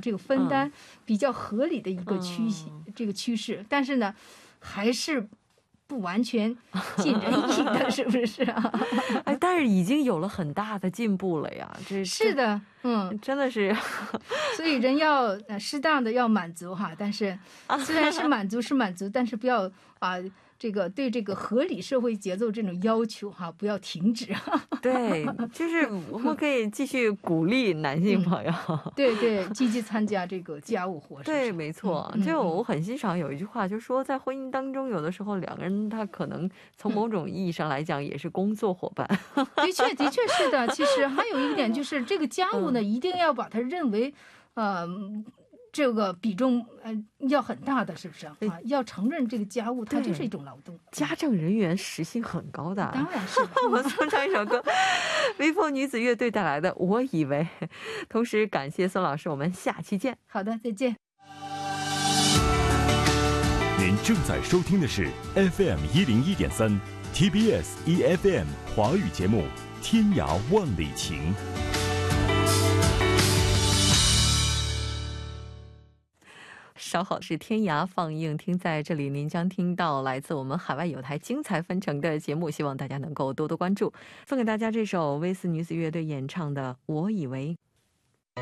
这个分担比较合理的一个这个趋势，但是呢，还是不完全尽人意的，是不是啊？ 哎，但是已经有了很大的进步了呀，这是的， 真的是， 所以人要适当的要满足哈，但是虽然是满足是满足，但是不要这个对这个合理社会节奏这种要求哈，不要停止。 对，就是我们可以继续鼓励男性朋友， 对对，积极参加这个家务活。 对，没错。就我很欣赏有一句话，就是说在婚姻当中，有的时候两个人他可能从某种意义上来讲也是工作伙伴。 的确是的。其实还有一点就是这个家务呢，一定要把它认为这个比重要很大的，是不是啊？要承认这个家务它就是一种劳动， 家政人员时薪很高的。 当然是。 我们送上一首歌，微风女子乐队带来的《我以为》。同时感谢孙老师，我们下期见。 好的，再见。 您正在收听的是 FM 101.3 TBS EFM 华语节目《天涯万里情》。 稍后是天涯放映厅，在这里您将听到来自我们海外有台精彩纷呈的节目，希望大家能够多多关注。送给大家这首威斯女子乐队演唱的《我以为》。